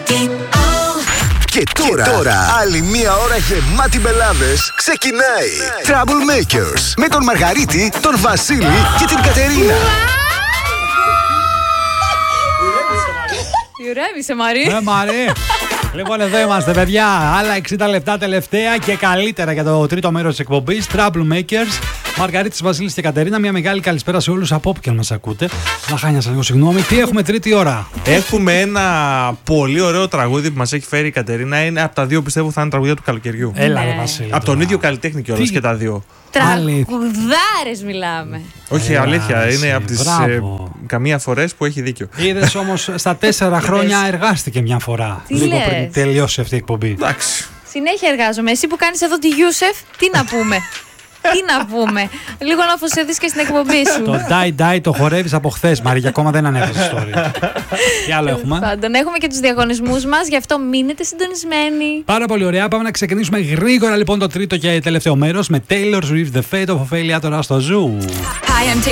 Και τώρα, άλλη μία ώρα γεμάτη μπελάδες ξεκινάει. Troublemakers με τον Μαργαρίτη, τον Βασίλη και την Κατερίνα. Ηρέμησε, Μαρή. Μαρή. Λοιπόν, εδώ είμαστε, παιδιά. Άλλα 60 λεπτά τελευταία και καλύτερα για το τρίτο μέρος της εκπομπής. Troublemakers. Μαργαρίτης, Βασίλης και Κατερίνα. Μια μεγάλη καλησπέρα σε όλους από όπου και αν μας ακούτε. Να χάνιασα λίγο, συγγνώμη. Τι έχουμε τρίτη ώρα? Έχουμε ένα πολύ ωραίο τραγούδι που μας έχει φέρει η Κατερίνα. Είναι από τα δύο, πιστεύω, θα είναι τραγούδια του καλοκαιριού. Έλα, ρε Βασίλη. Από τον ίδιο καλλιτέχνη κιόλας και τα δύο. Τραγουδάρες μιλάμε. Όχι, αλήθεια. Είναι από τις καμία φορές που έχει δίκιο. Είδες όμως, στα 4 χρόνια εργάστηκε μια φορά. Τι λίγο λες? πριν τελειώσει αυτή η εκπομπή. Εντάξει. Συνέχεια εργάζομαι. Εσύ που κάνεις εδώ τη Γιούσεφ, τι να πούμε. Τι να πούμε. Λίγο να αφοσιωθείς και στην εκπομπή σου. Το die το χορεύεις από χθες, Μαρία, ακόμα δεν ανέβασε ιστορία. Τι άλλο έχουμε? Πάντων, έχουμε και τους διαγωνισμούς μας, γι' αυτό μείνετε συντονισμένοι. Πάρα πολύ ωραία. Πάμε να ξεκινήσουμε γρήγορα λοιπόν το τρίτο και τελευταίο μέρος με Taylor Swift, The Fate of Ophelia τώρα στο Zoo. Hi, I'm Taylor